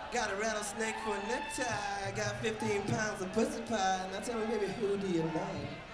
Got a rattlesnake for a necktie. Got 15 pounds of pussy pie. Now tell me, baby, who do you know?